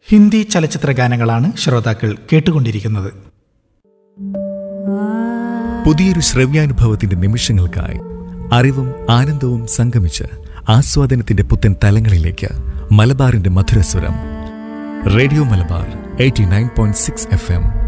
ഹിന്ദി ചലച്ചിത്ര ഗാനങ്ങളാണ് ശ്രോതാക്കൾ കേട്ടുകൊണ്ടിരിക്കുന്നത്. പുതിയൊരു ശ്രവ്യാനുഭവത്തിന്റെ നിമിഷങ്ങൾക്കായി അറിവും ആനന്ദവും സംഗമിച്ച് ആസ്വാദനത്തിന്റെ പുത്തൻ തലങ്ങളിലേക്ക് മലബാറിന്റെ മധുരസ്വരം. Radio Malabar 89.6 FM.